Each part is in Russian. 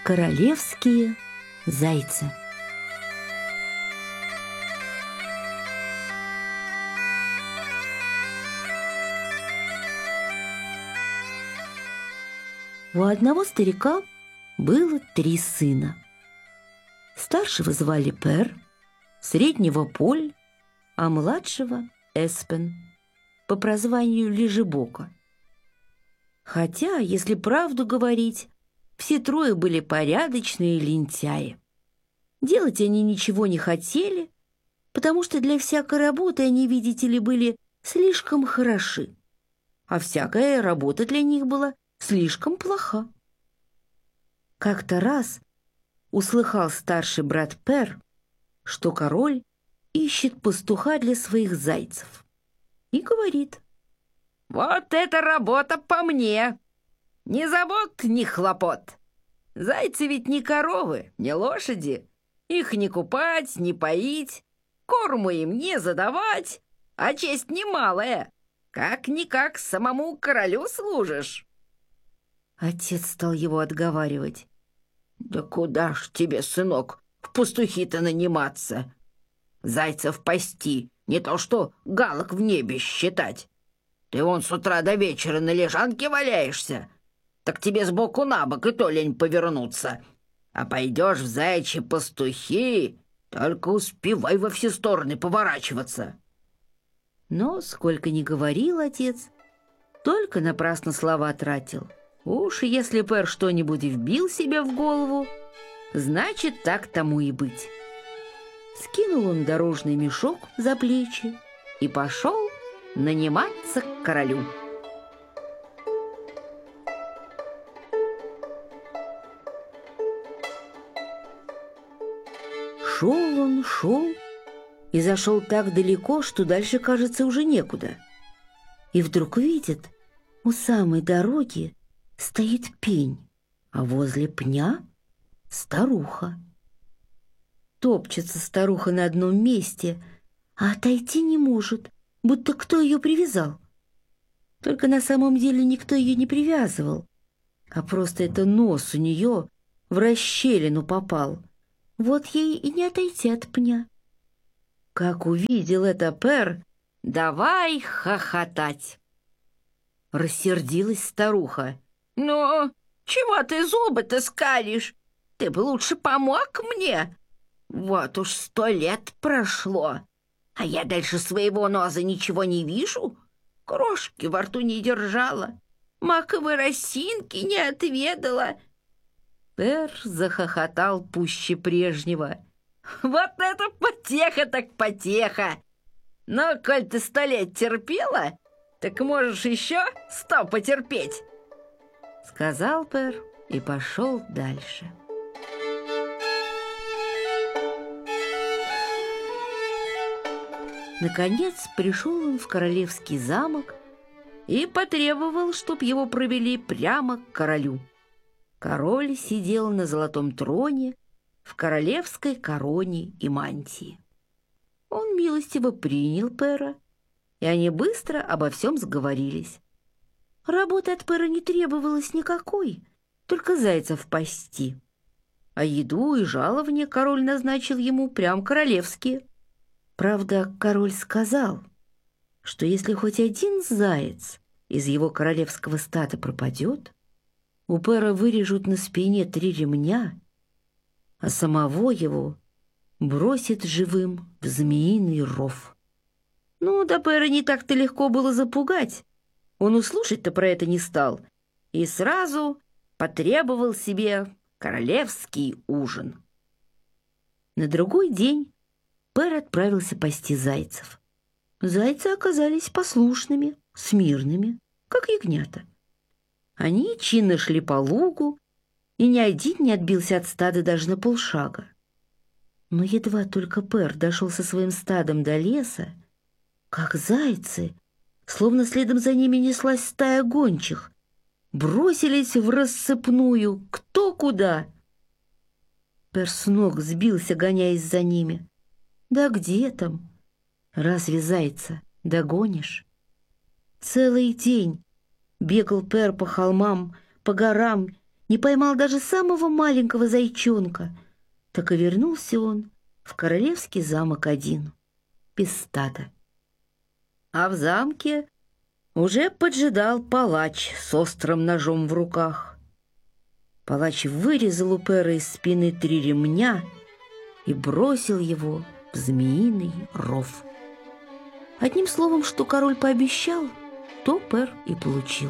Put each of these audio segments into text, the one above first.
Королевские зайцы. У одного старика было 3 сына. Старшего звали Пер, среднего Поль, а младшего Эспен, по прозванию Лежебока. Хотя, если правду говорить, все 3 были порядочные лентяи. Делать они ничего не хотели, потому что для всякой работы они, видите ли, были слишком хороши, а всякая работа для них была слишком плоха. Как-то раз услыхал старший брат Пер, что король ищет пастуха для своих зайцев, и говорит: «Вот эта работа по мне! Ни забот, ни хлопот! Зайцы ведь не коровы, не лошади. Их не купать, не поить, корму им не задавать, а честь немалая. Как-никак самому королю служишь». Отец стал его отговаривать. «Да куда ж тебе, сынок, в пастухи-то наниматься? Зайцев пасти, не то что галок в небе считать. Ты вон с утра до вечера на лежанке валяешься, так тебе сбоку на бок и то лень повернуться. А пойдешь в заячьи пастухи, только успевай во все стороны поворачиваться». Но, сколько ни говорил отец, только напрасно слова тратил. Уж если Пер что-нибудь вбил себе в голову, значит, так тому и быть. Скинул он дорожный мешок за плечи и пошел наниматься к королю. Шел и зашел так далеко, что дальше, кажется, уже некуда. И вдруг видит, у самой дороги стоит пень, а возле пня старуха. Топчется старуха на одном месте, а отойти не может, будто кто ее привязал. Только на самом деле никто ее не привязывал, а просто это нос у нее в расщелину попал. Вот ей и не отойти от пня. Как увидел это Пер, давай хохотать. Рассердилась старуха. «Ну, чего ты зубы-то скалишь? Ты бы лучше помог мне. Вот уж 100 лет прошло, а я дальше своего носа ничего не вижу, крошки во рту не держала, маковой росинки не отведала». Пер захохотал пуще прежнего. «Вот это потеха так потеха! Но, коль ты 100 лет терпела, так можешь еще 100 потерпеть», — сказал Пер и пошел дальше. Наконец пришел он в королевский замок и потребовал, чтоб его провели прямо к королю. Король сидел на золотом троне в королевской короне и мантии. Он милостиво принял Пера, и они быстро обо всем сговорились. Работы от Пера не требовалось никакой, только зайцев пасти. А еду и жалования король назначил ему прям королевские. Правда, король сказал, что если хоть один заяц из его королевского стада пропадет, у Пера вырежут на спине 3 ремня, а самого его бросит живым в змеиный ров. Ну, да Пера не так-то легко было запугать. Он услышать-то про это не стал и сразу потребовал себе королевский ужин. На другой день Пер отправился пасти зайцев. Зайцы оказались послушными, смирными, как ягнята. Они чинно шли по лугу, и ни один не отбился от стада даже на полшага. Но едва только Пер дошел со своим стадом до леса, как зайцы, словно следом за ними неслась стая гончих, бросились в рассыпную кто куда. Пер с ног сбился, гоняясь за ними. Да где там? Разве зайца догонишь? Целый день бегал Пер по холмам, по горам не поймал даже самого маленького зайчонка. Так и вернулся он в королевский замок один, без стада. А в замке уже поджидал палач с острым ножом в руках. Палач вырезал у Пэра из спины 3 ремня и бросил его в змеиный ров. Одним словом, что король пообещал, то Пэр и получил.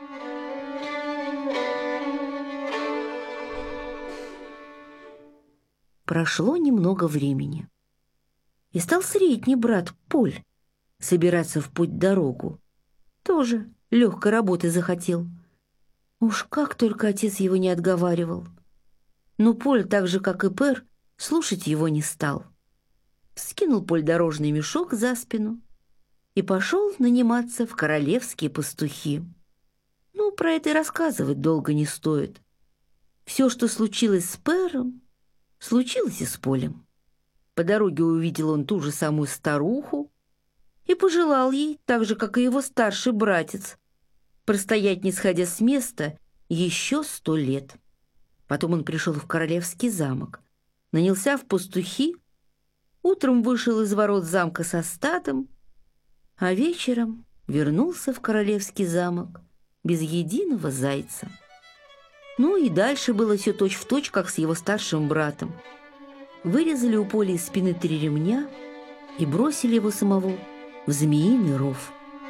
Прошло немного времени, и стал средний брат Поль собираться в путь-дорогу. Тоже легкой работы захотел. Уж как только отец его не отговаривал. Но Поль, так же, как и Пэр, слушать его не стал. Скинул Поль дорожный мешок за спину и пошел наниматься в королевские пастухи. Ну, про это и рассказывать долго не стоит. Все, что случилось с Пэром, случилось и с Полем. По дороге увидел он ту же самую старуху и пожелал ей, так же, как и его старший братец, простоять, не сходя с места, еще 100 лет. Потом он пришел в королевский замок, нанялся в пастухи, утром вышел из ворот замка со стадом, а вечером вернулся в королевский замок без единого зайца. Ну и дальше было все точь-в-точь, как с его старшим братом. Вырезали у Поля из спины 3 ремня и бросили его самого в змеиный ров.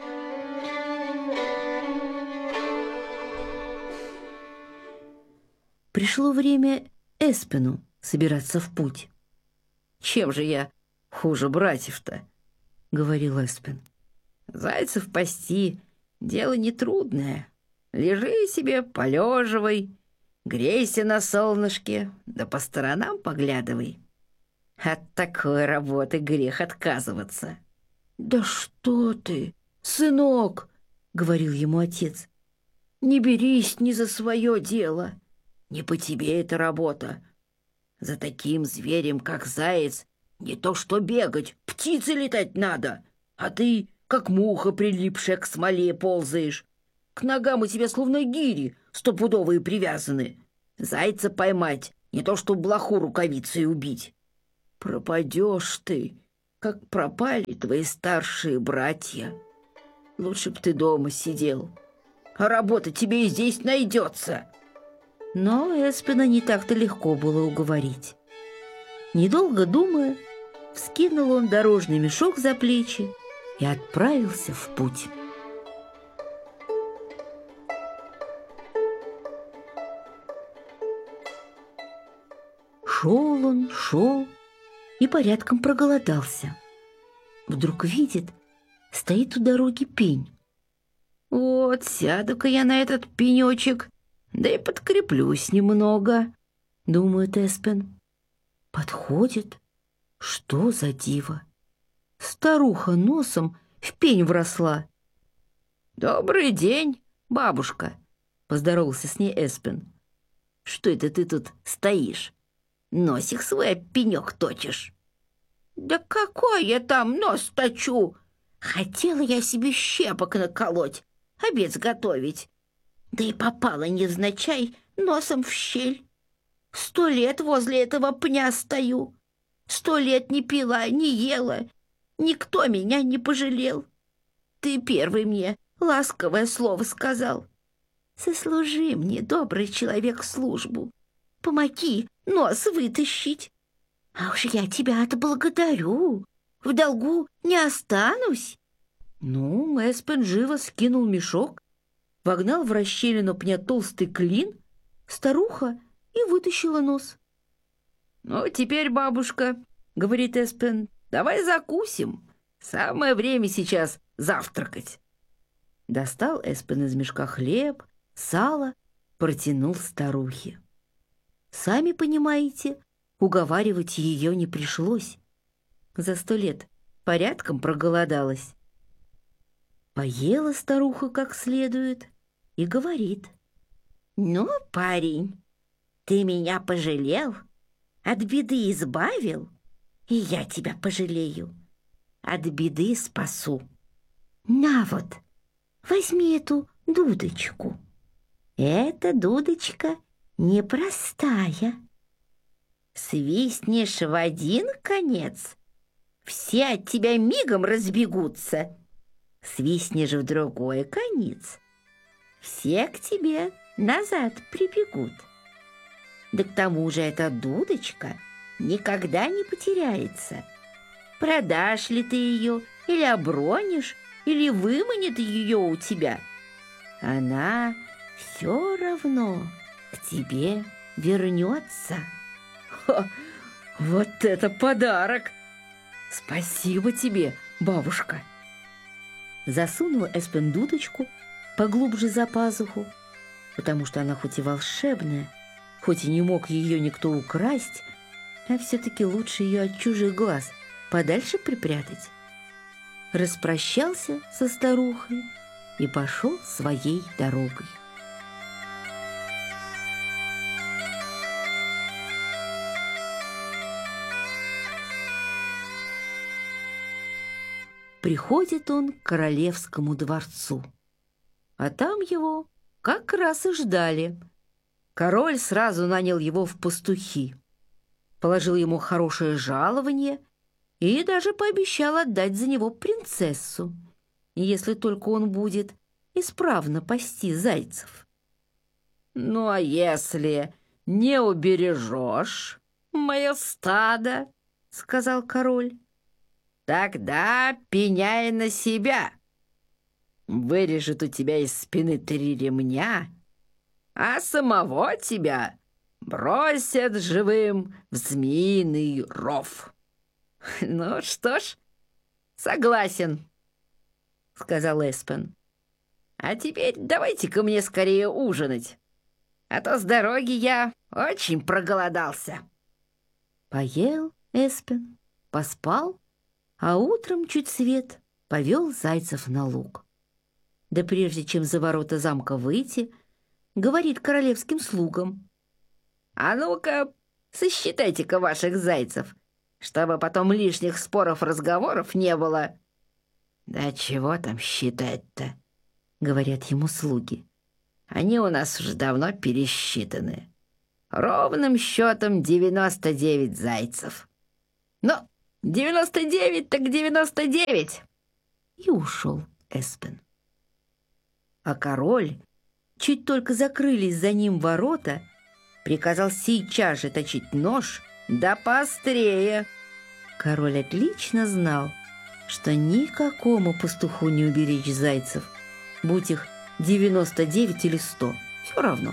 Пришло время Эспену собираться в путь. «Чем же я хуже братьев-то?» — говорил Эспен. «Зайцев пасти — дело нетрудное. Лежи себе, полеживай, грейся на солнышке, да по сторонам поглядывай. От такой работы грех отказываться». «Да что ты, сынок!» — говорил ему отец. «Не берись ни за свое дело. Не по тебе эта работа. За таким зверем, как заяц, не то что бегать, птицы летать надо, а ты, как муха, прилипшая к смоле, ползаешь. К ногам у тебя словно гири стопудовые привязаны. Зайца поймать, не то что блоху рукавицей убить. Пропадешь ты, как пропали твои старшие братья. Лучше б ты дома сидел, а работа тебе и здесь найдется». Но Эспена не так-то легко было уговорить. Недолго думая, вскинул он дорожный мешок за плечи и отправился в путь. Шел он, шел и порядком проголодался. Вдруг видит, стоит у дороги пень. «Вот, сяду-ка я на этот пенечек, да и подкреплюсь немного», — думает Эспен. Подходит. Что за диво? Старуха носом в пень вросла. «Добрый день, бабушка», — поздоровался с ней Эспен. «Что это ты тут стоишь? Носик свой об пенек точишь?» «Да какой я там нос точу? Хотела я себе щепок наколоть, обед сготовить. Да и попала невзначай носом в щель. 100 лет возле этого пня стою. 100 лет не пила, не ела. Никто меня не пожалел. Ты первый мне ласковое слово сказал. Сослужи мне, добрый человек, службу. Помоги нос вытащить. А уж я тебя отблагодарю. В долгу не останусь». Ну, Эспен живо скинул мешок, вогнал в расщелину пня толстый клин, старуха и вытащила нос. «Ну, теперь, бабушка, — говорит Эспен, — давай закусим. Самое время сейчас завтракать». Достал Эспен из мешка хлеб, сало, протянул старухе. Сами понимаете, уговаривать ее не пришлось. За 100 лет порядком проголодалась. Поела старуха как следует и говорит: «Ну, парень, ты меня пожалел, от беды избавил, и я тебя пожалею, от беды спасу. На вот, возьми эту дудочку. Эта дудочка непростая. Свистнешь в один конец, все от тебя мигом разбегутся. Свистнешь в другой конец, все к тебе назад прибегут. Да к тому же эта дудочка никогда не потеряется. Продашь ли ты ее, или обронишь, или выманит ее у тебя, она все равно к тебе вернется. Ха, вот это подарок! Спасибо тебе, бабушка. Засунул Эспен дудочку поглубже за пазуху, потому что она хоть и волшебная, хоть и не мог ее никто украсть, а все-таки лучше ее от чужих глаз подальше припрятать. Распрощался со старухой и пошел своей дорогой. Приходит он к королевскому дворцу, а там его как раз и ждали. Король сразу нанял его в пастухи, положил ему хорошее жалование и даже пообещал отдать за него принцессу, если только он будет исправно пасти зайцев. Ну, а если не убережешь мое стадо, — сказал король, — тогда пеняй на себя. Вырежет у тебя из спины 3 ремня, а самого тебя бросят живым в змеиный ров. Ну что ж, согласен, — сказал Эспен. А теперь давайте-ка мне скорее ужинать, а то с дороги я очень проголодался. Поел Эспен, поспал, а утром чуть свет повел зайцев на луг. Да прежде чем за ворота замка выйти, говорит королевским слугам: «А ну-ка, сосчитайте-ка ваших зайцев, чтобы потом лишних споров, разговоров не было». «Да чего там считать-то?» — говорят ему слуги. «Они у нас уже давно пересчитаны. Ровным счетом 99 зайцев. Но 99 так 99!» И ушел Эспен. А король, чуть только закрылись за ним ворота, приказал сейчас же точить нож, да поострее. Король отлично знал, что никакому пастуху не уберечь зайцев, будь их 99 или 100, все равно.